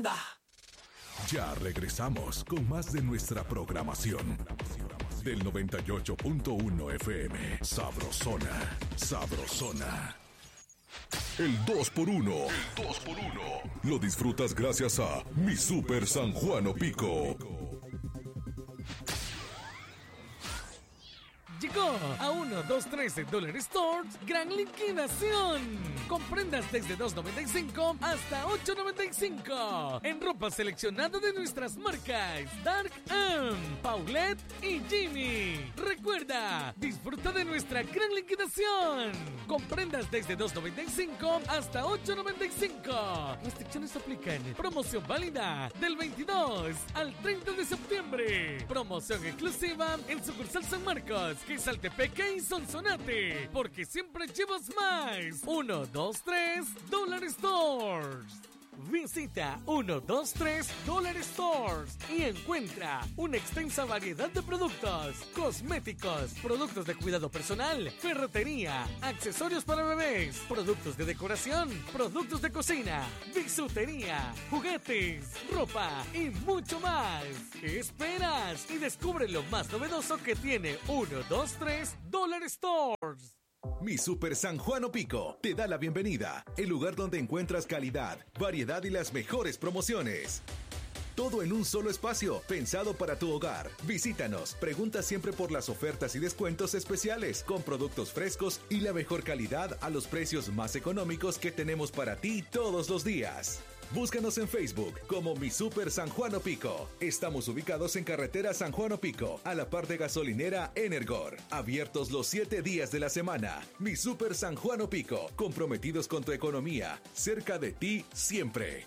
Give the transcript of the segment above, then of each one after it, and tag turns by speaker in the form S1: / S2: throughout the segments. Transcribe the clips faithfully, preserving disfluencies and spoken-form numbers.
S1: banda.
S2: Ya regresamos con más de nuestra programación. Del noventa y ocho punto uno F M. Sabrosona, Sabrosona. El dos por uno. El dos por uno. Lo disfrutas gracias a Mi Super San Juan Pico.
S3: Llegó a uno, dos, tres Dollar Stores gran liquidación. Con prendas desde dos noventa y cinco hasta ocho noventa y cinco. En ropa seleccionada de nuestras marcas Dark M, Paulette y Jimmy. Recuerda, disfruta de nuestra gran liquidación. Con prendas desde dos noventa y cinco hasta ocho noventa y cinco. Restricciones aplican. Promoción válida del veintidós al treinta de septiembre. Promoción exclusiva en sucursal San Marcos, Saltepeque y Sonsonate, porque siempre llevas más. uno, dos, tres Dollar Stores. Visita uno, dos, tres Dollar Stores y encuentra una extensa variedad de productos, cosméticos, productos de cuidado personal, ferretería, accesorios para bebés, productos de decoración, productos de cocina, bisutería, juguetes, ropa y mucho más. ¿Qué esperas? Y descubre lo más novedoso que tiene uno, dos, tres Dollar Stores.
S2: Mi Super San Juan Pico te da la bienvenida, el lugar donde encuentras calidad, variedad y las mejores promociones. Todo en un solo espacio, pensado para tu hogar. Visítanos, pregunta siempre por las ofertas y descuentos especiales, con productos frescos y la mejor calidad a los precios más económicos que tenemos para ti todos los días. Búscanos en Facebook como Mi Super San Juan Pico. Estamos ubicados en carretera San Juan Pico, a la par de gasolinera Energor. Abiertos los siete días de la semana. Mi Super San Juan Pico, comprometidos con tu economía, cerca de ti siempre.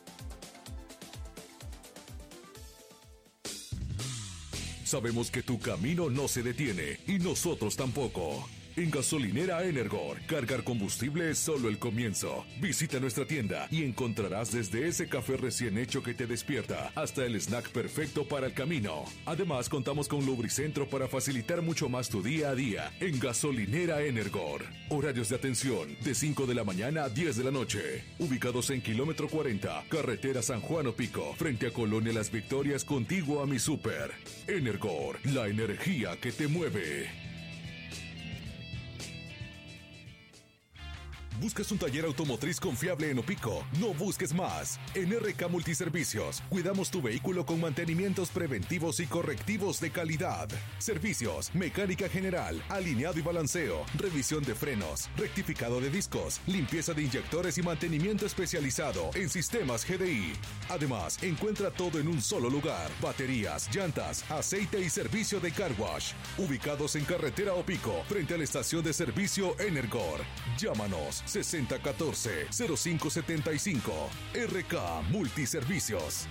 S2: Sabemos que tu camino no se detiene y nosotros tampoco. En Gasolinera Energor, cargar combustible es solo el comienzo. Visita nuestra tienda y encontrarás desde ese café recién hecho que te despierta hasta el snack perfecto para el camino. Además, contamos con Lubricentro para facilitar mucho más tu día a día en Gasolinera Energor. Horarios de atención de cinco de la mañana a diez de la noche. Ubicados en kilómetro cuarenta, carretera San Juan Pico, frente a Colonia Las Victorias, contiguo a Mi Super. Energor, la energía que te mueve. ¿Buscas un taller automotriz confiable en Opico? No busques más. En R K Multiservicios, cuidamos tu vehículo con mantenimientos preventivos y correctivos de calidad. Servicios, mecánica general, alineado y balanceo, revisión de frenos, rectificado de discos, limpieza de inyectores y mantenimiento especializado en sistemas G D I. Además, encuentra todo en un solo lugar. Baterías, llantas, aceite y servicio de car wash. Ubicados en carretera Opico, frente a la estación de servicio Energor. Llámanos sesenta catorce cero cinco setenta y cinco. R K Multiservicios.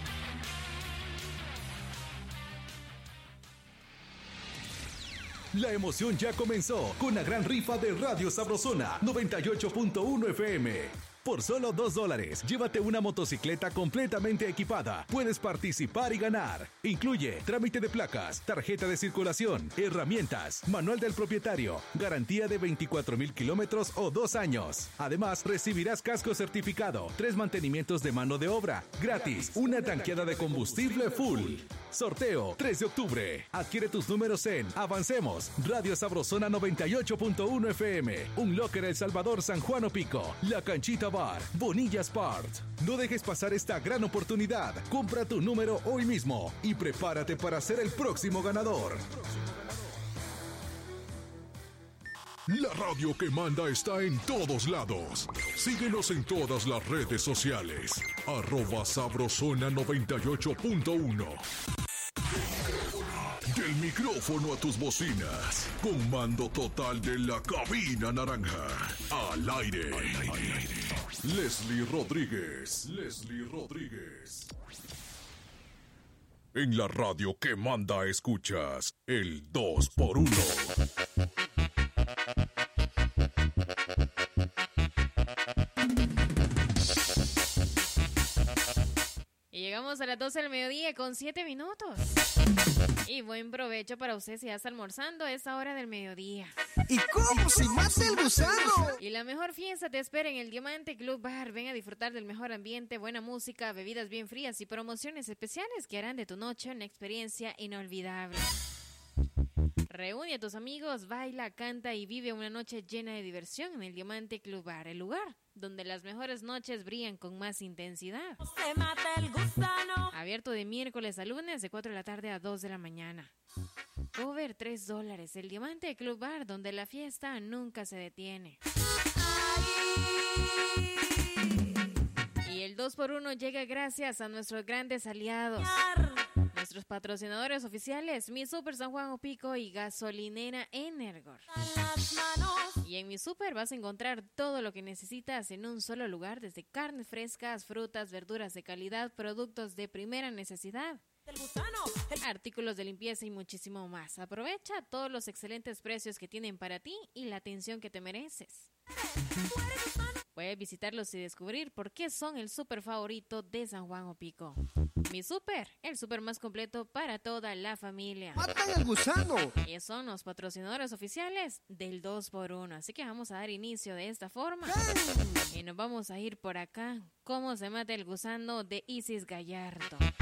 S2: La emoción ya comenzó con la gran rifa de Radio Sabrosona noventa y ocho punto uno F M. Por solo dos dólares, llévate una motocicleta completamente equipada. Puedes participar y ganar. Incluye trámite de placas, tarjeta de circulación, herramientas, manual del propietario, garantía de veinticuatro mil kilómetros o dos años. Además, recibirás casco certificado, tres mantenimientos de mano de obra, gratis, una tanqueada de combustible full. Sorteo tres de octubre. Adquiere tus números en Avancemos, Radio Sabrosona noventa y ocho punto uno F M, Un Locker El Salvador San Juan Pico, La Canchita Bar, Bonillas Part. No dejes pasar esta gran oportunidad. Compra tu número hoy mismo y prepárate para ser el próximo ganador. La radio que manda está en todos lados. Síguenos en todas las redes sociales. Arroba Sabrosona noventa y ocho punto uno. Del micrófono a tus bocinas. Con mando total de la cabina naranja. Al aire. Al aire. Leslie Rodríguez. Leslie Rodríguez. En la radio que manda escuchas el dos por uno.
S4: Y llegamos a las doce del mediodía con siete minutos.
S1: Y buen provecho para usted si ya está almorzando a esa hora del mediodía.
S4: ¿Y cómo se mata el gusano?
S1: Y la mejor fiesta te espera en el Diamante Club Bar. Ven a disfrutar del mejor ambiente, buena música, bebidas bien frías y promociones especiales que harán de tu noche una experiencia inolvidable. Reúne a tus amigos, baila, canta y vive una noche llena de diversión en el Diamante Club Bar, el lugar donde las mejores noches brillan con más intensidad.
S5: Se mata el gusano.
S1: Abierto de miércoles a lunes de cuatro de la tarde a dos de la mañana. Cover tres dólares, el Diamante Club Bar, donde la fiesta nunca se detiene. Y el dos por uno llega gracias a nuestros grandes aliados. Nuestros patrocinadores oficiales, Mi Super San Juan Opico y Gasolinera Energor. Y en Mi Super vas a encontrar todo lo que necesitas en un solo lugar, desde carnes frescas, frutas, verduras de calidad, productos de primera necesidad, artículos de limpieza y muchísimo más. Aprovecha todos los excelentes precios que tienen para ti y la atención que te mereces. Puedes visitarlos y descubrir por qué son el súper favorito de San Juan Opico. Mi Súper, el súper más completo para toda la familia.
S4: ¡Matan al gusano!
S1: Y son los patrocinadores oficiales del dos por uno. Así que vamos a dar inicio de esta forma. Y nos vamos a ir por acá. ¿Cómo se mata el gusano? De Isis Gallardo.